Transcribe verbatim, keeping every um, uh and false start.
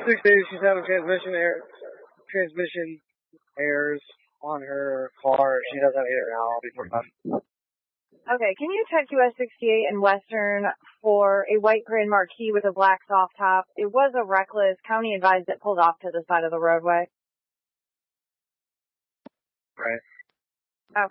six days she's having transmission error, transmission errors on her car. She doesn't have it now. I'll be forty-five. Okay, can you check U S sixty-eight and Western for a white Grand Marquis with a black soft top? It was a reckless. County advised it pulled off to the side of the roadway. Right.